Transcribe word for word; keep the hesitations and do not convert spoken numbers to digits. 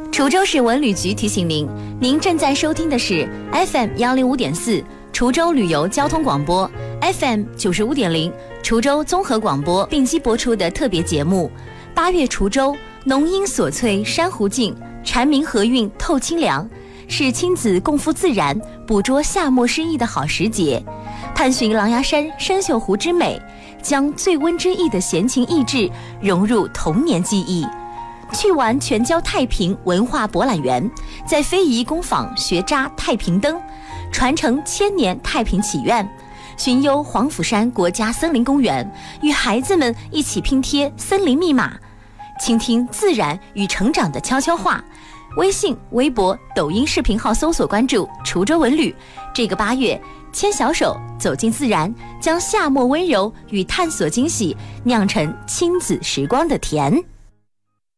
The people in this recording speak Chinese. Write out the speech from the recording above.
滁州市文旅局提醒您，您正在收听的是 F M 幺零五点四滁州旅游交通广播 ，F M 九十五点零滁州综合广播并机播出的特别节目。八月滁州，浓荫锁翠珊瑚静，蝉鸣和韵透清凉，是亲子共赴自然、捕捉夏末诗意的好时节。探寻狼牙山深秀湖之美，将醉温之意的闲情逸致融入童年记忆。去玩全椒太平文化博览园，在非遗工坊学扎太平灯，传承千年太平祈愿。寻幽黄甫山国家森林公园，与孩子们一起拼贴森林密码，倾听自然与成长的悄悄话。微信、微博、抖音视频号搜索关注滁州文旅。这个八月，牵小手走进自然，将夏末温柔与探索惊喜酿成亲子时光的甜。